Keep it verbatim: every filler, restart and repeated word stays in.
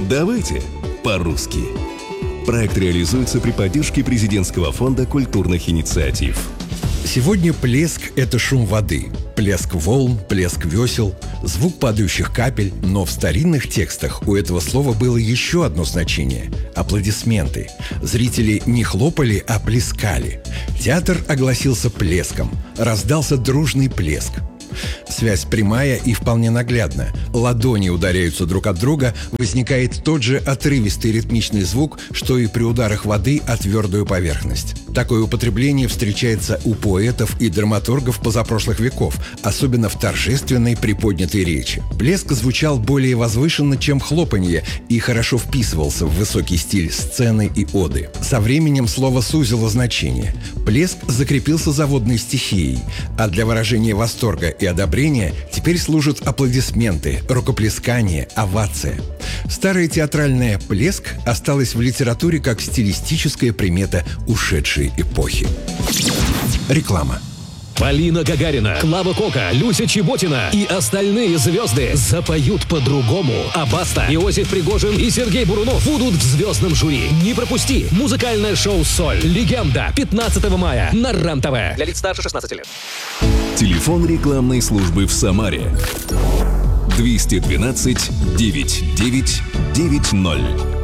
Давайте по-русски. Проект реализуется при поддержке Президентского фонда культурных инициатив. Сегодня плеск – это шум воды. Плеск волн, плеск весел, звук падающих капель. Но в старинных текстах у этого слова было еще одно значение – аплодисменты. Зрители не хлопали, а плескали. Театр огласился плеском. Раздался дружный плеск. Связь прямая и вполне наглядна. Ладони ударяются друг от друга, возникает тот же отрывистый ритмичный звук, что и при ударах воды о твердую поверхность. Такое употребление встречается у поэтов и драматургов позапрошлых веков, особенно в торжественной приподнятой речи. Плеск звучал более возвышенно, чем хлопанье, и хорошо вписывался в высокий стиль сцены и оды. Со временем слово сузило значение. Плеск закрепился за водной стихией, а для выражения восторга и одобрения теперь служат аплодисменты, рукоплескание, овация. Старое театральное «плеск» осталось в литературе как стилистическая примета ушедшей эпохи. Реклама. Полина Гагарина, Клава Кока, Люся Чеботина и остальные звезды запоют по-другому. А Баста, Иосиф Пригожин и Сергей Бурунов будут в звездном жюри. Не пропусти! Музыкальное шоу «Соль». Легенда. пятнадцатого мая на РЕН-ТВ. Для лиц старше шестнадцати лет. Телефон рекламной службы в Самаре. двести двенадцать девятьсот девять девять ноль.